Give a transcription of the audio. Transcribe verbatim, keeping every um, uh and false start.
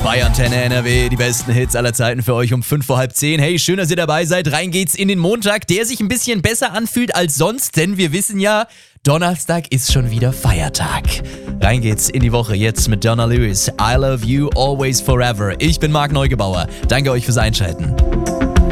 Bei Antenne N R W, die besten Hits aller Zeiten für euch um fünf vor halb zehn. Hey, schön, dass ihr dabei seid. Rein geht's in den Montag, der sich ein bisschen besser anfühlt als sonst, denn wir wissen ja, Donnerstag ist schon wieder Feiertag. Rein geht's in die Woche jetzt mit Donna Lewis. I love you always forever. Ich bin Marc Neugebauer. Danke euch fürs Einschalten.